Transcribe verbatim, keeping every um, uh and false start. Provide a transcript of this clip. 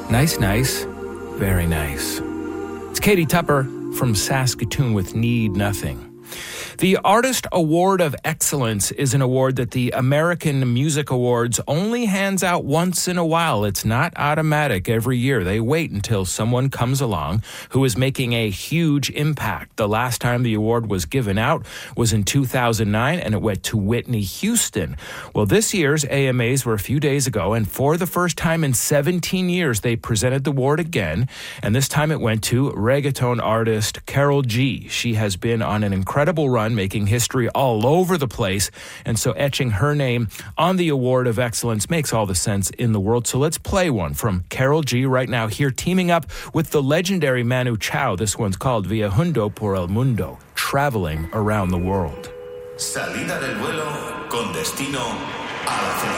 Nice, nice, very nice. It's Katie Tupper from Saskatoon with Need Nothing. The Artist Award of Excellence is an award that the American Music Awards only hands out once in a while. It's not automatic every year. They wait until someone comes along who is making a huge impact. The last time the award was given out was in two thousand nine, and it went to Whitney Houston. Well, this year's A M As were a few days ago, and for the first time in seventeen years, they presented the award again, and this time it went to reggaeton artist Karol G. She has been on an incredible run, making history all over the place, and so etching her name on the Award of Excellence makes all the sense in the world. So let's play one from Karol G right now here, teaming up with the legendary Manu Chao. This one's called Viajando por el Mundo, traveling around the world. Salida del vuelo con destino a la felicidad.